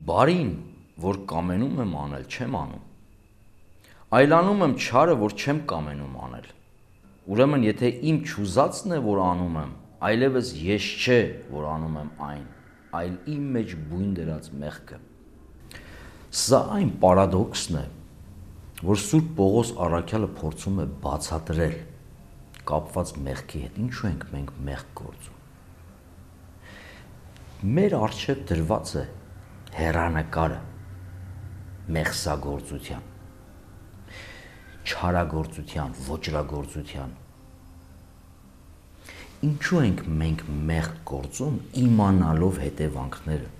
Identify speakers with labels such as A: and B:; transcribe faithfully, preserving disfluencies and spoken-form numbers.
A: Բարին, որ կամենում եմ անել, չեմ անում։ Այլանում եմ չարը, որ չեմ կամենում անել։ Ուրեմն, եթե իմ չուզածն է, որ անում եմ, այլևս ես չէ, որ անում եմ այն, այլ իմ մեջ բույն դրած մեղքը։ Սա այն պարադոքսն է, որ Սուրբ Պողոս առաքյալը փորձում է բացատրել կապված մեղքի հետ։ Ինչու ենք մենք մեղք գործում։ Մեր առջև դրված է հեռանկարը մեղսագործության, չարագործության, ոճրագործության։ Ինչու ենք մենք մեղք գործում, իմանալով հետևանքները։